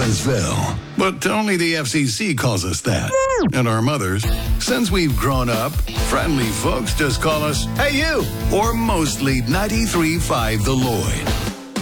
Evansville. But only the FCC calls us that. And our mothers, since we've grown up, friendly folks just call us, "Hey you," or mostly 93.5 The Lloyd.